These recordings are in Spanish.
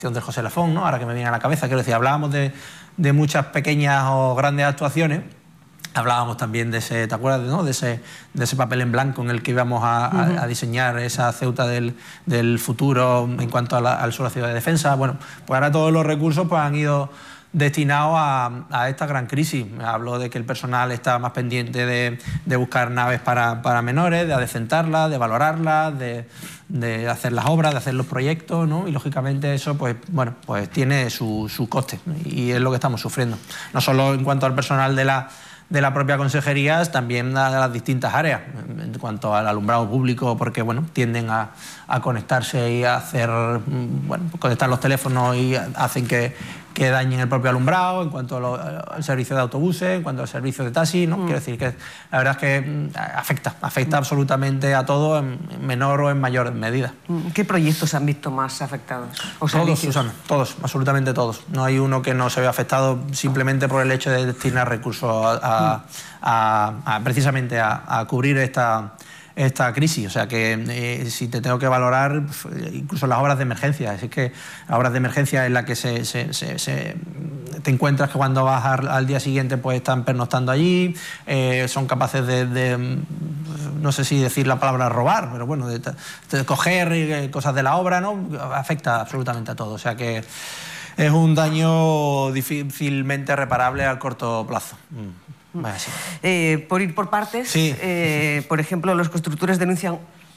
del José Lafón, ¿no? Ahora que me viene a la cabeza, quiero decir, hablábamos de muchas pequeñas o grandes actuaciones. Hablábamos también de ese, ¿te acuerdas, no? de ese papel en blanco en el que íbamos a diseñar esa Ceuta del futuro en cuanto al sur de la ciudad de defensa. Bueno, pues ahora todos los recursos pues han ido destinados a esta gran crisis. Hablo de que el personal está más pendiente de buscar naves para menores, de adecentarlas, de valorarlas, de hacer las obras, de hacer los proyectos, ¿no? Y lógicamente eso pues tiene su coste, y es lo que estamos sufriendo. No solo en cuanto al personal de la propia consejería, también de las distintas áreas, en cuanto al alumbrado público, porque bueno, tienden a conectarse y a hacer, conectar los teléfonos y hacen que dañen el propio alumbrado, en cuanto al servicio de autobuses, en cuanto al servicio de taxi, ¿no? Quiero decir que la verdad es que afecta absolutamente a todo, en menor o en mayor medida. ¿Qué proyectos han visto más afectados? Todos, Susana, todos, absolutamente todos. No hay uno que no se vea afectado simplemente por el hecho de destinar recursos precisamente a cubrir esta crisis. O sea que si te tengo que valorar, incluso las obras de emergencia, es que las obras de emergencia en las que te encuentras que cuando vas al día siguiente pues están pernoctando allí, son capaces de no sé si decir la palabra robar, pero bueno, de coger cosas de la obra, ¿no? Afecta absolutamente a todo. O sea que es un daño difícilmente reparable a corto plazo. Por ir por partes, sí. Por ejemplo, los constructores denuncian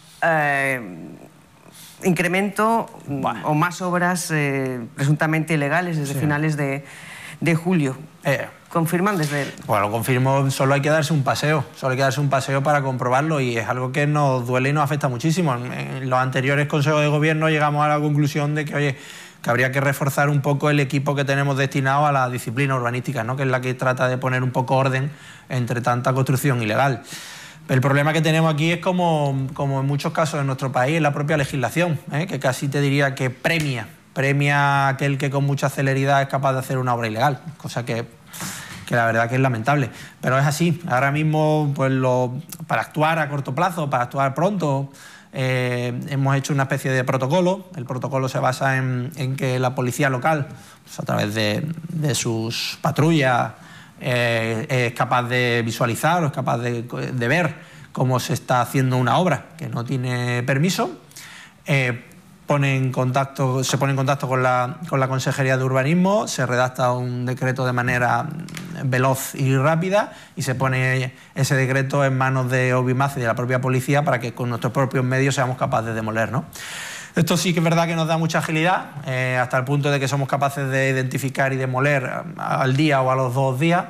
incremento o más obras presuntamente ilegales desde finales de julio. ¿Confirman desde...? Bueno, lo confirmo, solo hay que darse un paseo, para comprobarlo, y es algo que nos duele y nos afecta muchísimo. En los anteriores consejos de gobierno llegamos a la conclusión de que, oye, que habría que reforzar un poco el equipo que tenemos destinado a la disciplina urbanística, ¿no? Que es la que trata de poner un poco orden entre tanta construcción ilegal. El problema que tenemos aquí es como en muchos casos en nuestro país, la propia legislación, que casi te diría que premia a aquel que con mucha celeridad es capaz de hacer una obra ilegal, cosa que la verdad que es lamentable. Pero es así, ahora mismo pues para actuar a corto plazo, para actuar pronto, hemos hecho una especie de protocolo. El protocolo se basa en que la policía local, pues a través de sus patrullas, es capaz de visualizar o es capaz de ver cómo se está haciendo una obra que no tiene permiso. Se pone en contacto con la Consejería de Urbanismo, se redacta un decreto de manera veloz y rápida y se pone ese decreto en manos de Obimaz y de la propia policía para que con nuestros propios medios seamos capaces de demoler, ¿no? Esto sí que es verdad que nos da mucha agilidad, hasta el punto de que somos capaces de identificar y demoler al día o a los 2 días,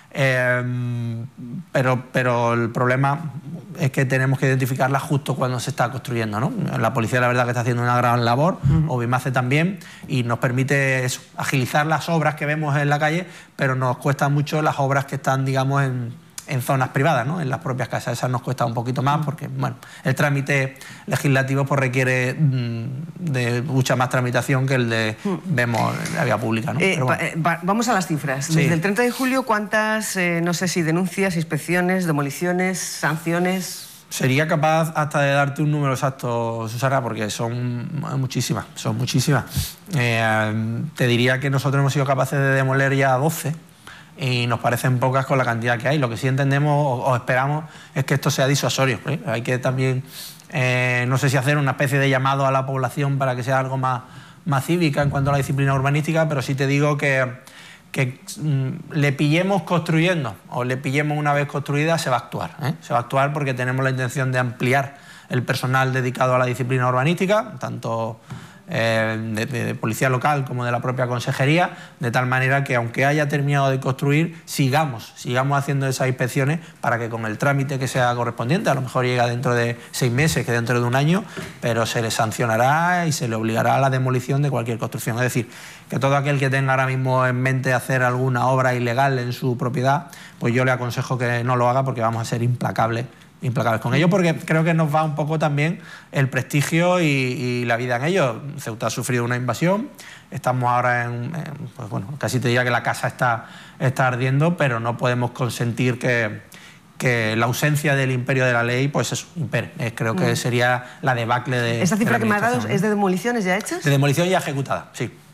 pero el problema es que tenemos que identificarla justo cuando se está construyendo, ¿no? La policía la verdad que está haciendo una gran labor, Obimace también, y nos permite eso, agilizar las obras que vemos en la calle, pero nos cuesta mucho las obras que están, digamos, en zonas privadas, ¿no? En las propias casas. Esas nos cuesta un poquito más porque, bueno, el trámite legislativo pues requiere de mucha más tramitación que el de vemos en la vía pública, ¿no? Pero bueno. Vamos a las cifras. Sí. Desde el 30 de julio, ¿cuántas, no sé si denuncias, inspecciones, demoliciones, sanciones? Sería capaz hasta de darte un número exacto, Susana, porque son muchísimas. Te diría que nosotros hemos sido capaces de demoler ya 12, y nos parecen pocas con la cantidad que hay. Lo que sí entendemos o esperamos es que esto sea disuasorio, ¿eh? Hay que también, no sé si hacer una especie de llamado a la población para que sea algo más cívica en cuanto a la disciplina urbanística, pero sí te digo que le pillemos construyendo o le pillemos una vez construida, se va a actuar, ¿eh? Se va a actuar porque tenemos la intención de ampliar el personal dedicado a la disciplina urbanística, tanto de policía local como de la propia consejería, de tal manera que aunque haya terminado de construir, sigamos haciendo esas inspecciones para que con el trámite que sea correspondiente, a lo mejor llega dentro de 6 meses que dentro de 1 año, pero se le sancionará y se le obligará a la demolición de cualquier construcción. Es decir, que todo aquel que tenga ahora mismo en mente hacer alguna obra ilegal en su propiedad, pues yo le aconsejo que no lo haga, porque vamos a ser implacables con ello, porque creo que nos va un poco también el prestigio y la vida en ello. Ceuta ha sufrido una invasión, estamos ahora pues bueno, casi te diría que la casa está ardiendo, pero no podemos consentir que que la ausencia del imperio de la ley, pues eso, impere. Creo que sería la debacle de... ¿Esta cifra de la que me has dado administración, es de demoliciones ya hechas? De demolición ya ejecutada, sí.